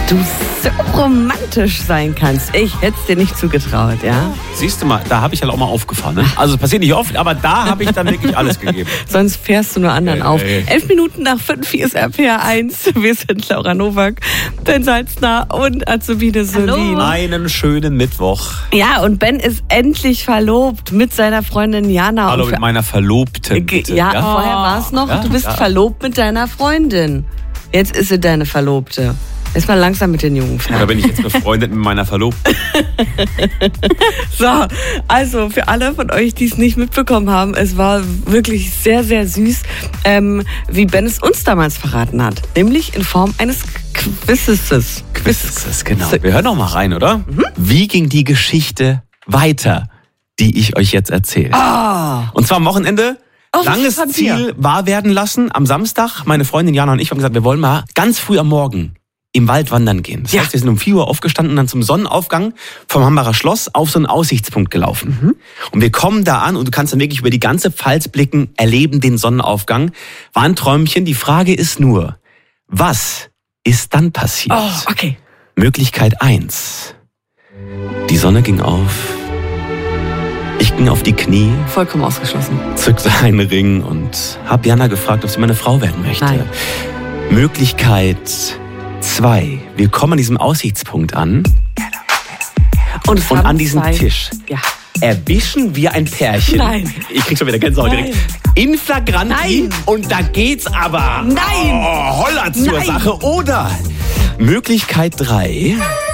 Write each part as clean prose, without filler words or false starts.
du so romantisch sein kannst. Ich hätte es dir nicht zugetraut, ja? Siehst du mal, da habe ich halt auch mal aufgefahren. Ne? Also es passiert nicht oft, aber da habe ich dann wirklich alles gegeben. Sonst fährst du nur anderen auf. 11 Minuten nach 5, hier ist RPR 1. Wir sind Laura Nowak, Ben Salzner und Azubine Solin. Einen schönen Mittwoch. Ja, und Ben ist endlich verlobt mit seiner Freundin Jana. Hallo, mit meiner Verlobten. Bitte. Ja, vorher war es noch, du bist verlobt mit deiner Freundin. Jetzt ist sie deine Verlobte. Ist mal langsam mit den Jungen fertig. Oder bin ich jetzt befreundet mit meiner Verlobten? So, also für alle von euch, die es nicht mitbekommen haben, es war wirklich sehr, sehr süß, wie Ben es uns damals verraten hat. Nämlich in Form eines Quizzes. Quizzes, genau. Wir hören noch mal rein, oder? Mhm. Wie ging die Geschichte weiter, die ich euch jetzt erzähle? Und zwar am Wochenende. Langes Ziel wahr werden lassen. Am Samstag, meine Freundin Jana und ich haben gesagt, wir wollen mal ganz früh am Morgen im Wald wandern gehen. Das heißt, wir sind um 4 Uhr aufgestanden und dann zum Sonnenaufgang vom Hambacher Schloss auf so einen Aussichtspunkt gelaufen. Mhm. Und wir kommen da an und du kannst dann wirklich über die ganze Pfalz blicken, erleben den Sonnenaufgang. War ein Träumchen. Die Frage ist nur, was ist dann passiert? Oh, okay. Möglichkeit 1. Die Sonne ging auf. Ich ging auf die Knie. Vollkommen ausgeschlossen. Zückte einen Ring und habe Jana gefragt, ob sie meine Frau werden möchte. Nein. Möglichkeit 2. Wir kommen an diesem Aussichtspunkt an. Und an diesem Tisch erwischen wir ein Pärchen. Nein. Ich krieg schon wieder Gänsehaut direkt. In flagranti. Und da geht's aber. Nein. Holla zur Sache. Oder Möglichkeit 3.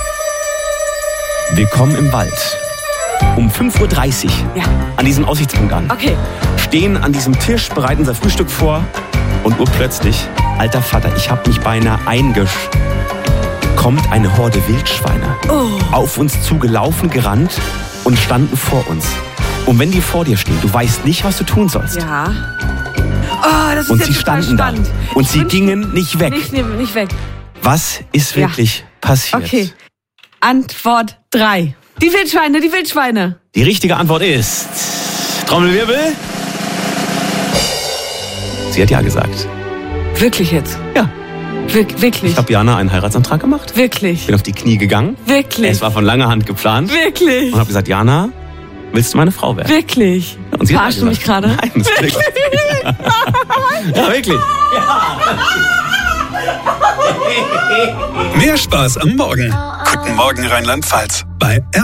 Wir kommen im Wald. Um 5.30 Uhr an diesem Aussichtspunkt an. Okay. Stehen an diesem Tisch, bereiten unser Frühstück vor und urplötzlich, alter Vater, ich hab mich beinahe kommt eine Horde Wildschweine auf uns zugelaufen, gerannt und standen vor uns. Und wenn die vor dir stehen, du weißt nicht, was du tun sollst. Ja. Oh, das ist und jetzt sie standen da und sie gingen nicht weg. Nicht weg. Was ist wirklich passiert? Okay. Antwort 3. Die Wildschweine. Die richtige Antwort ist Trommelwirbel. Sie hat ja gesagt. Wirklich jetzt? Ja. Wirklich? Ich habe Jana einen Heiratsantrag gemacht. Wirklich? Bin auf die Knie gegangen. Wirklich? Es war von langer Hand geplant. Wirklich? Und habe gesagt, Jana, willst du meine Frau werden? Wirklich? Ja, und sie verarschst du mich gerade? Nein, das ist wirklich. Ja, wirklich. Ja. Mehr Spaß am Morgen. Guten Morgen Rheinland-Pfalz. Bei